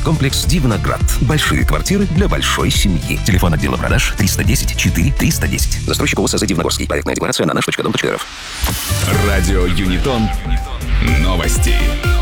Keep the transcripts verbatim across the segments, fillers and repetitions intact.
комплекс «Дивноград». Большие квартиры для большой семьи. Телефон отдела продаж триста десять четыре триста десять. Застройщик ОСЗ «Дивногорский». Проектная декларация на наш точка дом точка эр эф. Радио Юнитон. Новости.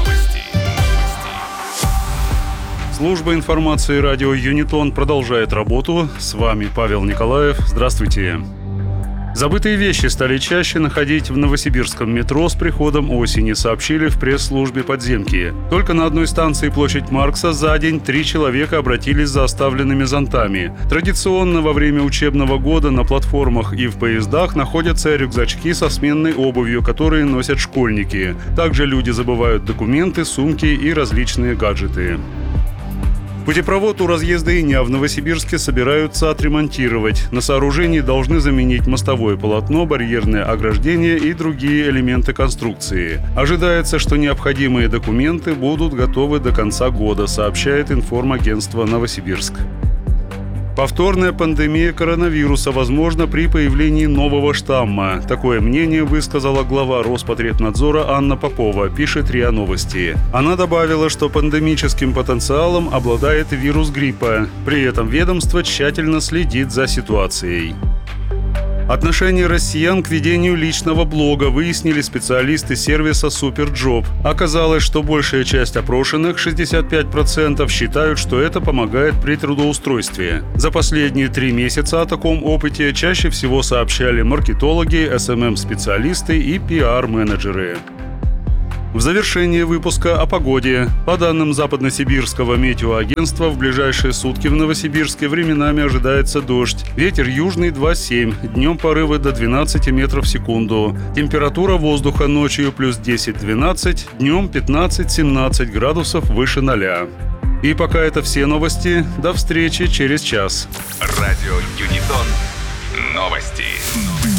Служба информации радио Юнитон продолжает работу. С вами Павел Николаев. Здравствуйте. Забытые вещи стали чаще находить в новосибирском метро с приходом осени, сообщили в пресс-службе «Подземки». Только на одной станции площадь Маркса за день три человека обратились за оставленными зонтами. Традиционно во время учебного года на платформах и в поездах находятся рюкзачки со сменной обувью, которые носят школьники. Также люди забывают документы, сумки и различные гаджеты. Путепровод у разъезда Иня в Новосибирске собираются отремонтировать. На сооружении должны заменить мостовое полотно, барьерное ограждение и другие элементы конструкции. Ожидается, что необходимые документы будут готовы до конца года, сообщает информагентство «Новосибирск». Повторная пандемия коронавируса возможна при появлении нового штамма. Такое мнение высказала глава Роспотребнадзора Анна Попова, пишет РИА Новости. Она добавила, что пандемическим потенциалом обладает вирус гриппа. При этом ведомство тщательно следит за ситуацией. Отношение россиян к ведению личного блога выяснили специалисты сервиса Суперджоп. Оказалось, что большая часть опрошенных, шестьдесят пять процентов, считают, что это помогает при трудоустройстве. За последние три месяца о таком опыте чаще всего сообщали маркетологи, эс эм эм-специалисты и пи ар-менеджеры. В завершение выпуска о погоде. По данным Западносибирского метеоагентства, в ближайшие сутки в Новосибирске временами ожидается дождь. Ветер южный два семь, днем порывы до двенадцати метров в секунду. Температура воздуха ночью плюс десять-двенадцать, днем пятнадцать-семнадцать градусов выше ноля. И пока это все новости. До встречи через час. Радио Юнитон. Новости.